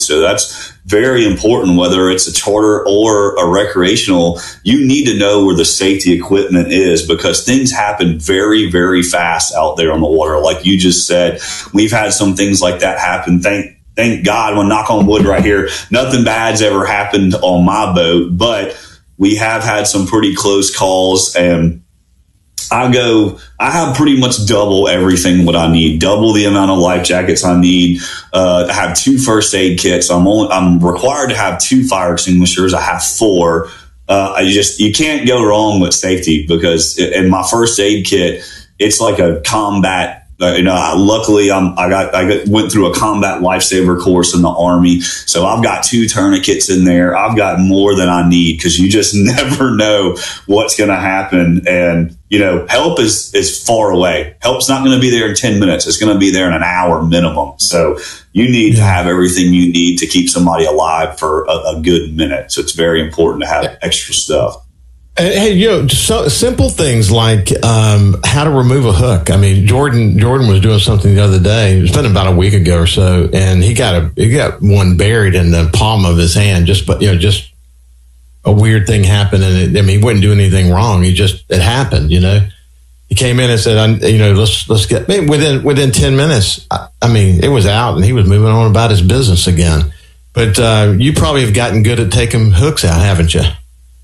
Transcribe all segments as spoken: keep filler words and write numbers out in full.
So that's very important, whether it's a charter or a recreational. You need to know where the safety equipment is, because things happen very, very fast out there on the water. Like you just said, we've had some things like that happen. Thank Thank God, when knock on wood right here, nothing bad's ever happened on my boat, but we have had some pretty close calls, and I go, I have pretty much double everything what I need, double the amount of life jackets I need. Uh, I have two first aid kits. I'm only, I'm required to have two fire extinguishers. I have four. Uh, I just, you can't go wrong with safety, because in my first aid kit, it's like a combat. Uh, you know, I, luckily I'm, I got, I got, went through a combat lifesaver course in the Army. So I've got two tourniquets in there. I've got more than I need, because you just never know what's going to happen. And, you know, help is, is far away. Help's not going to be there in ten minutes. It's going to be there in an hour minimum. So you need to have everything you need to keep somebody alive for a, a good minute. So it's very important to have extra stuff. Hey, you know, so simple things like um, how to remove a hook. I mean, Jordan Jordan was doing something the other day. It's been about a week ago or so, and he got a he got one buried in the palm of his hand. Just, but you know, just a weird thing happened, and it, I mean, he wasn't doing anything wrong. He just it happened. You know, he came in and said, I, "You know, let's let's get." Within within ten minutes, I, I mean, it was out, and he was moving on about his business again. But uh, you probably have gotten good at taking hooks out, haven't you?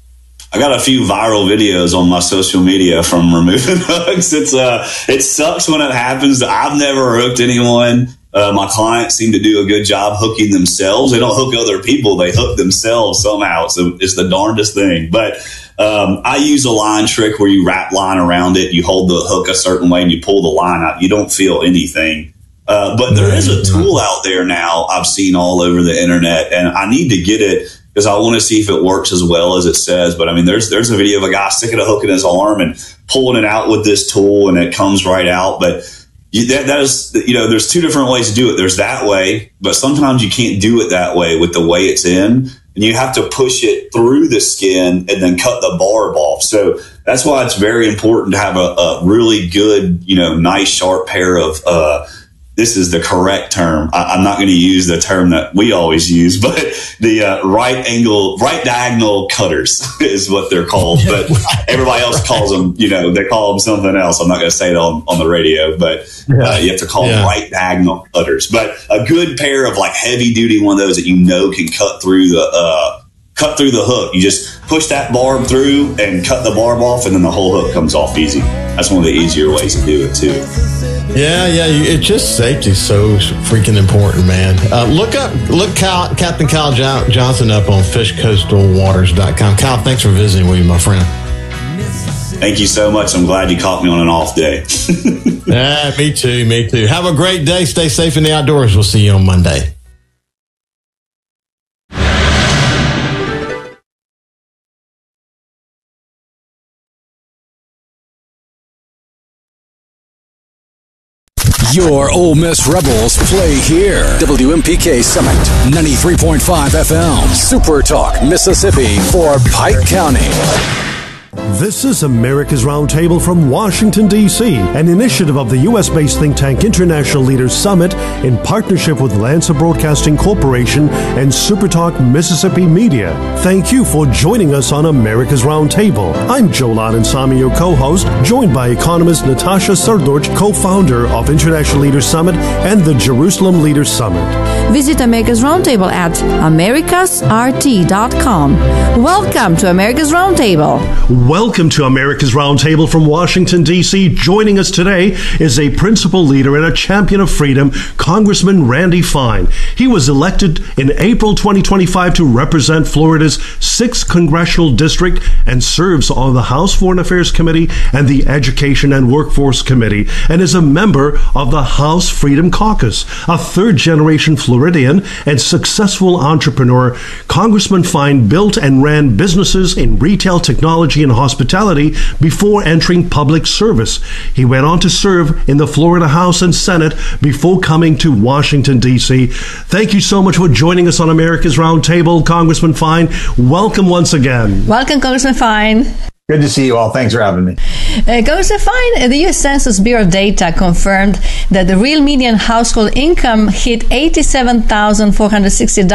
I got a few viral videos on my social media from removing hooks. It's uh, it sucks when it happens. I've never hooked anyone. Uh, my clients seem to do a good job hooking themselves. They don't hook other people. They hook themselves somehow. So it's the darndest thing. But um, I use a line trick where you wrap line around it. You hold the hook a certain way and you pull the line out. You don't feel anything. Uh, but there is a tool out there now I've seen all over the internet, and I need to get it, because I want to see if it works as well as it says. But I mean, there's there's a video of a guy sticking a hook in his arm and pulling it out with this tool, and it comes right out. But you, that, that is, you know, there's two different ways to do it. There's that way, but sometimes you can't do it that way with the way it's in, and you have to push it through the skin and then cut the barb off. So that's why it's very important to have a, a really good, you know, nice sharp pair of uh this is the correct term. I, I'm not going to use the term that we always use, but the uh, right angle, right diagonal cutters is what they're called. But everybody else calls them, you know, they call them something else. I'm not going to say it on, on the radio, but uh, you have to call yeah. them right diagonal cutters. But a good pair of like heavy duty one of those that you know can cut through the uh, cut through the hook. You just push that barb through and cut the barb off, and then the whole hook comes off easy. That's one of the easier ways to do it too. Yeah, yeah, it just safety is so freaking important, man. Uh, look up, look Kyle, Captain Kyle jo- Johnson up on fish coastal waters dot com. Kyle, thanks for visiting with me, my friend. Thank you so much. I'm glad you caught me on an off day. Yeah, me too, me too. Have a great day. Stay safe in the outdoors. We'll see you on Monday. Your Ole Miss Rebels play here. W M P K Summit, ninety-three point five F M. Super Talk, Mississippi for Pike County. This is America's Roundtable from Washington, D C, an initiative of the U S-based think tank International Leaders Summit in partnership with Lancer Broadcasting Corporation and SuperTalk Mississippi Media. Thank you for joining us on America's Roundtable. I'm Joe Lanansami, your co-host, joined by economist Natasha Srdoc, co-founder of International Leaders Summit and the Jerusalem Leaders Summit. Visit America's Roundtable at americas r t dot com. Welcome to America's Roundtable. Welcome to America's Roundtable from Washington, D C. Joining us today is a principal leader and a champion of freedom, Congressman Randy Fine. He was elected in April twenty twenty-five to represent Florida's sixth Congressional District and serves on the House Foreign Affairs Committee and the Education and Workforce Committee, and is a member of the House Freedom Caucus. A third-generation Floridian and successful entrepreneur, Congressman Fine built and ran businesses in retail, technology, and hospitality before entering public service. He went on to serve in the Florida House and Senate before coming to Washington, D C. Thank you so much for joining us on America's Roundtable, Congressman Fine. Welcome once again. Welcome, Congressman Fine. Good to see you all. Thanks for having me. Uh, Congressman Fine, the U S Census Bureau data confirmed that the real median household income hit eighty-seven thousand four hundred sixty